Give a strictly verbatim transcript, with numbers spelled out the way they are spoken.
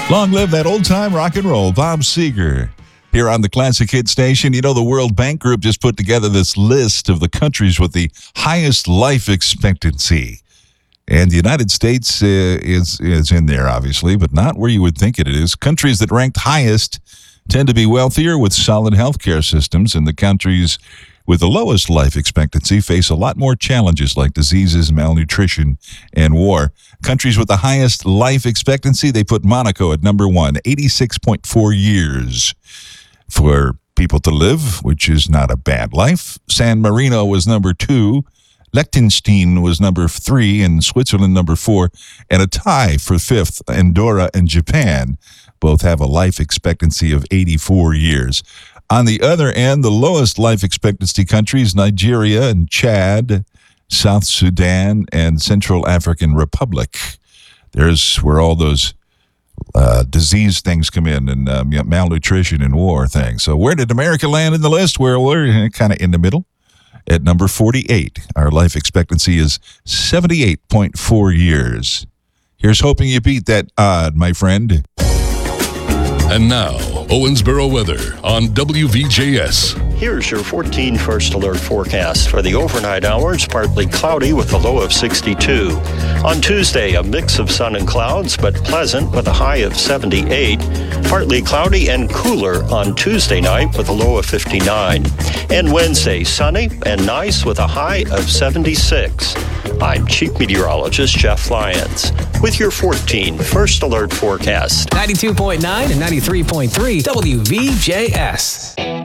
Long live that old-time rock and roll. Bob Seger here on the Classic Hit Station. You know, the World Bank Group just put together this list of the countries with the highest life expectancy. And the United States uh, is, is in there, obviously, but not where you would think it is. Countries that ranked highest tend to be wealthier with solid healthcare systems, and the countries with the lowest life expectancy face a lot more challenges like diseases, malnutrition, and war. Countries with the highest life expectancy, they put Monaco at number one, eighty-six point four years for people to live, which is not a bad life. San Marino was number two. Liechtenstein was number three, and Switzerland number four. And a tie for fifth, Andorra and Japan both have a life expectancy of eighty-four years. On the other end, the lowest life expectancy countries, Nigeria and Chad, South Sudan, and Central African Republic. There's where all those uh, disease things come in, and um, malnutrition and war things. So where did America land in the list? Well, we're kind of in the middle at number forty-eight. Our life expectancy is seventy-eight point four years. Here's hoping you beat that odd, my friend. And now, Owensboro weather on W V J S. Here's your fourteen First Alert forecast. For the overnight hours, partly cloudy with a low of sixty-two. On Tuesday, a mix of sun and clouds, but pleasant with a high of seventy-eight. Partly cloudy and cooler on Tuesday night with a low of fifty-nine. And Wednesday, sunny and nice with a high of seventy-six. I'm Chief Meteorologist Jeff Lyons with your fourteen First Alert forecast. ninety-two point nine and ninety-three point three W V J S.